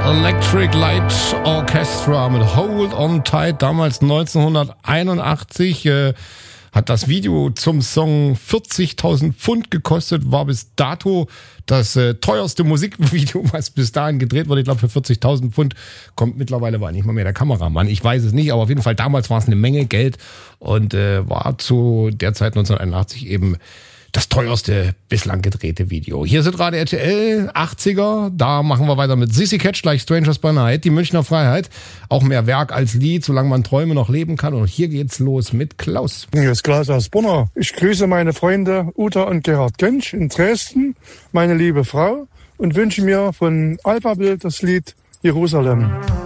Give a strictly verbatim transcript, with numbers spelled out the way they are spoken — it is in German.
Electric Light Orchestra mit Hold on Tight, damals neunzehnhunderteinundachtzig, äh, hat das Video zum Song vierzigtausend Pfund gekostet, war bis dato das äh, teuerste Musikvideo, was bis dahin gedreht wurde. Ich glaube, für vierzigtausend Pfund kommt mittlerweile war nicht mal mehr der Kameramann. Ich weiß es nicht, aber auf jeden Fall damals war es eine Menge Geld und äh, war zu der Zeit neunzehnhunderteinundachtzig eben das teuerste bislang gedrehte Video. Hier sind gerade R T L achtziger, da machen wir weiter mit Sissy Catch, gleich Strangers by Night, die Münchner Freiheit. Auch mehr Werk als Lied, solange man Träume noch leben kann. Und hier geht's los mit Klaus. Hier ist Klaus aus Brunner. Ich grüße meine Freunde Uta und Gerhard Gönsch in Dresden, meine liebe Frau, und wünsche mir von Alphabet das Lied Jerusalem.